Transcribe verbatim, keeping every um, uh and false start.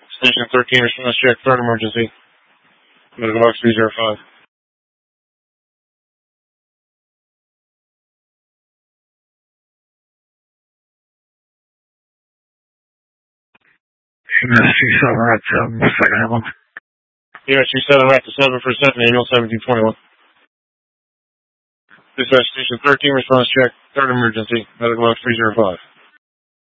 Station thirteen, response check, third emergency. Medical box three zero five. U S G seven at seven, second ambulance. U S G seven at the seven for Sentinel, seventeen twenty-one. Dispatch Station thirteen, response check, third emergency. Medical box three zero five.